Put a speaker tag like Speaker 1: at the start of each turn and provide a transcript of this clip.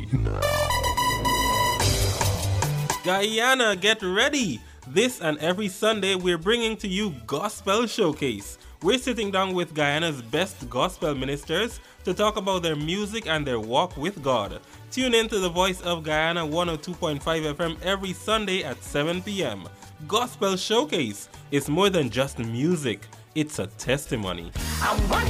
Speaker 1: Guyana, get ready! This and every Sunday we're bringing to you Gospel Showcase. We're sitting down with Guyana's best gospel ministers to talk about their music and their walk with God. Tune in to the Voice of Guyana 102.5 FM every Sunday at 7 p.m. Gospel Showcase is more than just music, it's a testimony.